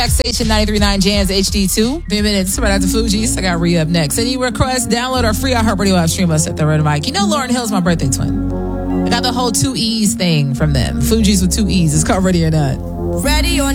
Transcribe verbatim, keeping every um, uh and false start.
Station ninety-three point nine Jams H D two. Three minutes right after Fugees. I got Re up next. Any requests, download our free iHeartRadio app, stream us at the Red Mic. You know Lauryn Hill's my birthday twin. I got the whole two E's thing from them. Fugees with two E's. It's called Ready or Not. Ready or